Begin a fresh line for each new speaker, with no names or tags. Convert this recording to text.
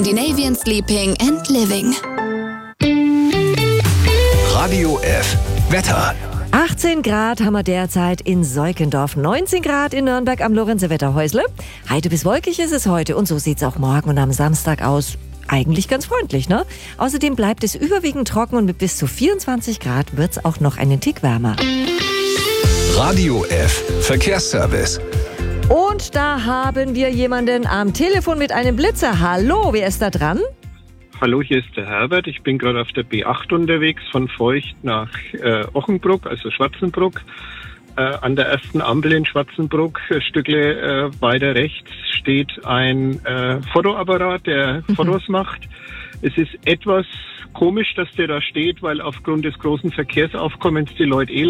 Scandinavian Sleeping and Living.
Radio F. Wetter.
18 Grad haben wir derzeit in Seukendorf, 19 Grad in Nürnberg am Lorenzer-Wetterhäusle. Heiter bis wolkig ist es heute und so sieht's auch morgen und am Samstag aus. Eigentlich ganz freundlich, ne? Außerdem bleibt es überwiegend trocken und mit bis zu 24 Grad wird's auch noch einen Tick wärmer.
Radio F. Verkehrsservice.
Und da haben wir jemanden am Telefon mit einem Blitzer. Hallo, wer ist da dran?
Hallo, hier ist der Herbert. Ich bin gerade auf der B8 unterwegs von Feucht nach Ochenbruck, also Schwarzenbruck. An der ersten Ampel in Schwarzenbruck, ein Stückle weiter rechts, steht ein Fotoapparat, der Fotos macht. Es ist etwas komisch, dass der da steht, weil aufgrund des großen Verkehrsaufkommens die Leute